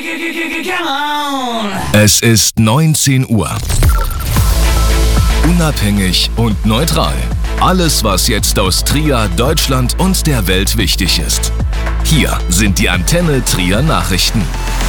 Es ist 19 Uhr. Unabhängig und neutral. Alles, was jetzt aus Trier, Deutschland und der Welt wichtig ist. Hier sind die Antenne Trier Nachrichten.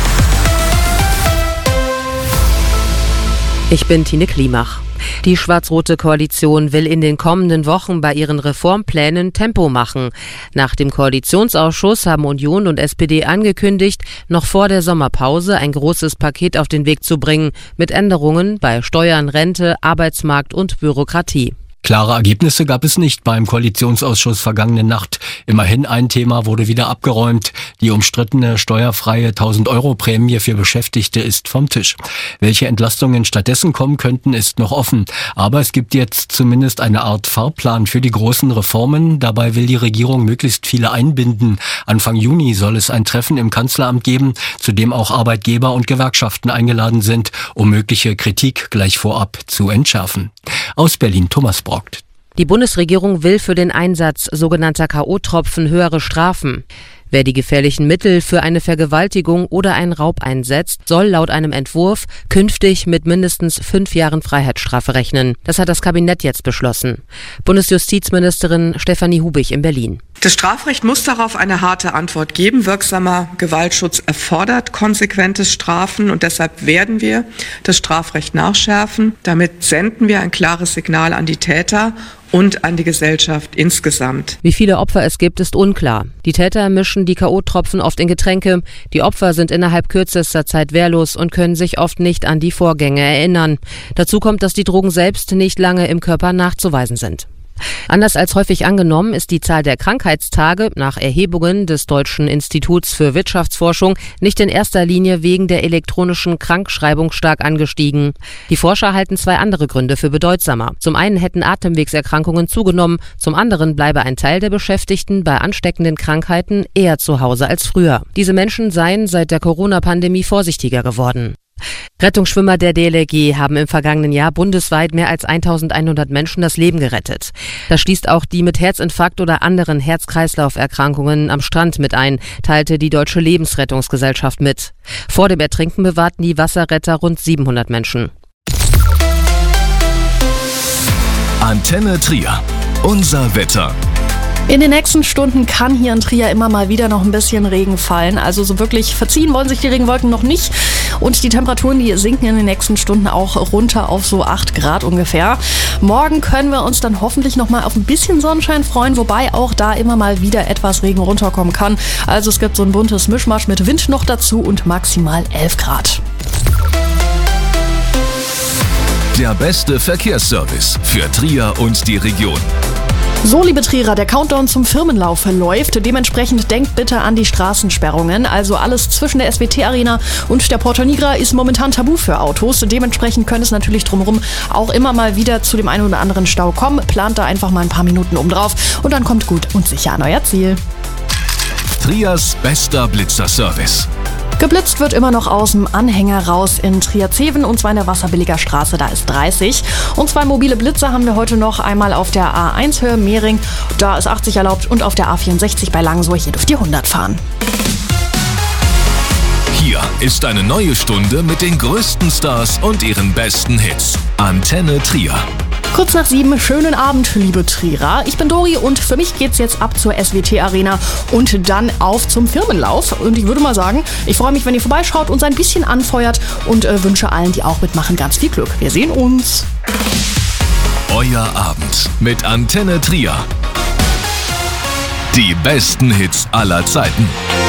Ich bin Tine Klimach. Die schwarz-rote Koalition will in den kommenden Wochen bei ihren Reformplänen Tempo machen. Nach dem Koalitionsausschuss haben Union und SPD angekündigt, noch vor der Sommerpause ein großes Paket auf den Weg zu bringen, mit Änderungen bei Steuern, Rente, Arbeitsmarkt und Bürokratie. Klare Ergebnisse gab es nicht beim Koalitionsausschuss vergangene Nacht. Immerhin ein Thema wurde wieder abgeräumt. Die umstrittene steuerfreie 1.000-Euro-Prämie für Beschäftigte ist vom Tisch. Welche Entlastungen stattdessen kommen könnten, ist noch offen. Aber es gibt jetzt zumindest eine Art Fahrplan für die großen Reformen. Dabei will die Regierung möglichst viele einbinden. Anfang Juni soll es ein Treffen im Kanzleramt geben, zu dem auch Arbeitgeber und Gewerkschaften eingeladen sind, um mögliche Kritik gleich vorab zu entschärfen. Aus Berlin, Thomas Brockt. Die Bundesregierung will für den Einsatz sogenannter K.O.-Tropfen höhere Strafen. Wer die gefährlichen Mittel für eine Vergewaltigung oder einen Raub einsetzt, soll laut einem Entwurf künftig mit mindestens 5 Jahren Freiheitsstrafe rechnen. Das hat das Kabinett jetzt beschlossen. Bundesjustizministerin Stefanie Hubig in Berlin. Das Strafrecht muss darauf eine harte Antwort geben. Wirksamer Gewaltschutz erfordert konsequentes Strafen und deshalb werden wir das Strafrecht nachschärfen. Damit senden wir ein klares Signal an die Täter und an die Gesellschaft insgesamt. Wie viele Opfer es gibt, ist unklar. Die Täter mischen die K.O.-Tropfen oft in Getränke. Die Opfer sind innerhalb kürzester Zeit wehrlos und können sich oft nicht an die Vorgänge erinnern. Dazu kommt, dass die Drogen selbst nicht lange im Körper nachzuweisen sind. Anders als häufig angenommen ist die Zahl der Krankheitstage nach Erhebungen des Deutschen Instituts für Wirtschaftsforschung nicht in erster Linie wegen der elektronischen Krankschreibung stark angestiegen. Die Forscher halten 2 andere Gründe für bedeutsamer. Zum einen hätten Atemwegserkrankungen zugenommen, zum anderen bleibe ein Teil der Beschäftigten bei ansteckenden Krankheiten eher zu Hause als früher. Diese Menschen seien seit der Corona-Pandemie vorsichtiger geworden. Rettungsschwimmer der DLRG haben im vergangenen Jahr bundesweit mehr als 1.100 Menschen das Leben gerettet. Das schließt auch die mit Herzinfarkt oder anderen Herz-Kreislauf-Erkrankungen am Strand mit ein, teilte die Deutsche Lebensrettungsgesellschaft mit. Vor dem Ertrinken bewahrten die Wasserretter rund 700 Menschen. Antenne Trier. Unser Wetter. In den nächsten Stunden kann hier in Trier immer mal wieder noch ein bisschen Regen fallen. Also so wirklich verziehen wollen sich die Regenwolken noch nicht. Und die Temperaturen, die sinken in den nächsten Stunden auch runter auf so 8 Grad ungefähr. Morgen können wir uns dann hoffentlich noch mal auf ein bisschen Sonnenschein freuen, wobei auch da immer mal wieder etwas Regen runterkommen kann. Also es gibt so ein buntes Mischmasch mit Wind noch dazu und maximal 11 Grad. Der beste Verkehrsservice für Trier und die Region. So, liebe Trierer, der Countdown zum Firmenlauf läuft. Dementsprechend denkt bitte an die Straßensperrungen. Also alles zwischen der SWT-Arena und der Porta Nigra ist momentan tabu für Autos. Dementsprechend könnte es natürlich drumherum auch immer mal wieder zu dem einen oder anderen Stau kommen. Plant da einfach mal ein paar Minuten oben drauf und dann kommt gut und sicher an euer Ziel. Triers bester Blitzerservice. Geblitzt wird immer noch aus dem Anhänger raus in Trier-Zeven und zwar in der Wasserbilliger Straße, da ist 30. Und 2 mobile Blitzer haben wir heute noch, einmal auf der A1 Höhe Mehring, da ist 80 erlaubt und auf der A64 bei Langensohr, hier dürft ihr 100 fahren. Hier ist eine neue Stunde mit den größten Stars und ihren besten Hits. Antenne Trier. Kurz nach 7, schönen Abend, liebe Trierer. Ich bin Dori und für mich geht's jetzt ab zur SWT-Arena und dann auf zum Firmenlauf. Und ich würde mal sagen, ich freue mich, wenn ihr vorbeischaut, uns ein bisschen anfeuert und wünsche allen, die auch mitmachen, ganz viel Glück. Wir sehen uns. Euer Abend mit Antenne Trier. Die besten Hits aller Zeiten.